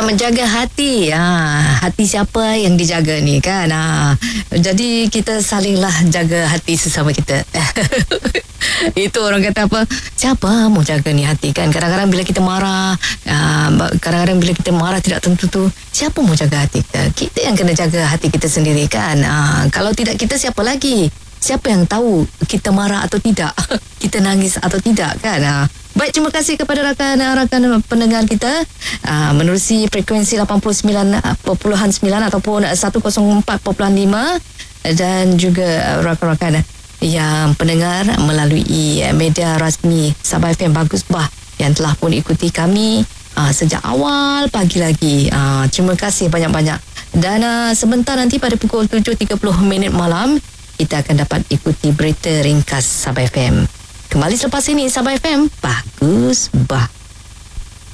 menjaga hati. Hati siapa yang dijaga ni kan? Jadi kita salinglah jaga hati sesama kita. Itu orang kata apa? Siapa mau jaga ni hati kan? Kadang-kadang bila kita marah, tidak tentu tu, siapa mau jaga hati kita? Kita yang kena jaga hati kita sendiri kan? Kalau tidak kita, siapa lagi? Siapa yang tahu kita marah atau tidak? Kita nangis atau tidak kan? Baik, terima kasih kepada rakan-rakan pendengar kita menerusi frekuensi 89.9 ataupun 104.5 dan juga rakan-rakan yang pendengar melalui media rasmi Sabah FM Bagus Bah yang telah pun ikuti kami sejak awal pagi lagi. Terima kasih banyak-banyak. Dan sebentar nanti pada pukul 7.30 malam kita akan dapat ikuti berita ringkas Sabah FM. Kembali selepas ini, Sabah FM Bagus Bah.